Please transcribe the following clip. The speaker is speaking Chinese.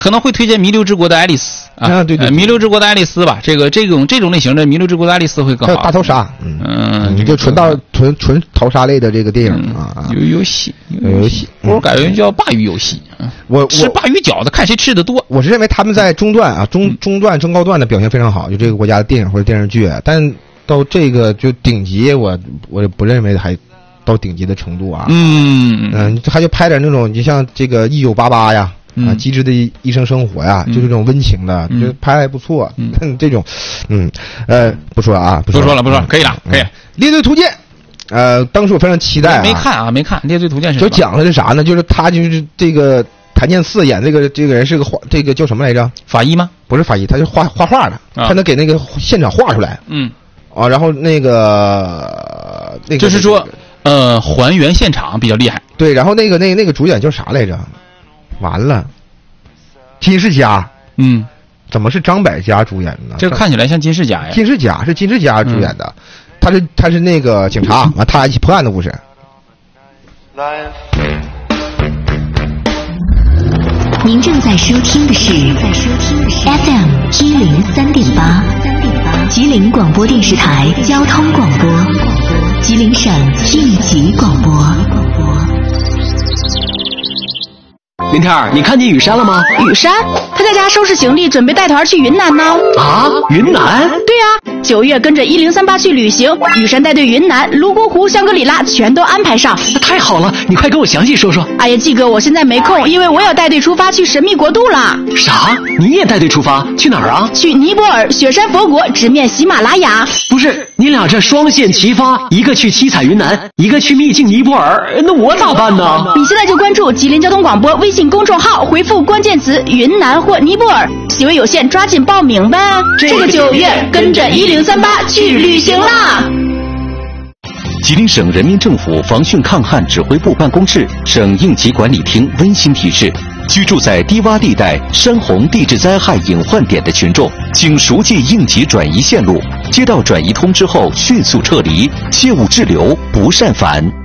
可能会推荐《弥留之国的爱丽丝》啊， 对， 弥留之国的爱丽丝吧，这种类型的《弥留之国的爱丽丝》会更好。 还有大逃杀，你就纯逃杀类的这个电影啊， 有游戏，我感觉叫鲅鱼游戏。我吃鲅鱼饺子，看谁吃的多。 我是认为他们在中段啊，中段、中高段的表现非常好，就这个国家的电影或者电视剧，但到这个就顶级，我不认为还到顶级的程度啊。他就拍点那种，你像这个1988呀。机智的医生生活呀，就这种温情的，就拍还不错。这种，不说了啊，不说了， 可以了，可以。 列队图鉴，当时我非常期待。 没看。列队图鉴是就讲的是啥呢？就是他就是这个谭健次演这个人是个这个叫什么来着？ 法医吗？ 不是法医，他是画画的，他能给那个现场画出来。然后那个就是说，还原现场比较厉害。 对，然后那个主演叫啥来着？完了，金世佳，怎么是张柏佳主演的呢？ 这个看起来像金世佳呀。 金世佳是金世佳主演的，他是那个警察，他俩一起破案的故事。 您正在收听的是 FM 103.8，吉林广播电视台交通广播，吉林省应急广播。 林天儿，你看见雨山了吗？ 雨山，他在家收拾行李，准备带团去云南呢。 啊，云南？ 对呀，9月跟着1038去旅行，雨山带队云南、泸沽湖、香格里拉全都安排上。 太好了，你快跟我详细说说。 哎呀，季哥，我现在没空，因为我要带队出发去神秘国度了。 啥？你也带队出发？去哪儿啊？ 去尼泊尔雪山佛国，直面喜马拉雅。 不是，你俩这双线齐发，一个去七彩云南，一个去秘境尼泊尔，那我咋办呢？ 你现在就关注吉林交通广播微信公众号，回复关键词云南或尼泊尔，席位有限，抓紧报名呗。这个9月跟着1038去旅行啦。 吉林省人民政府防汛抗旱指挥部办公室、省应急管理厅温馨提示：居住在低洼地带、山洪地质灾害隐患点的群众，请熟记应急转移线路，接到转移通知后迅速撤离，切勿滞留，不擅返。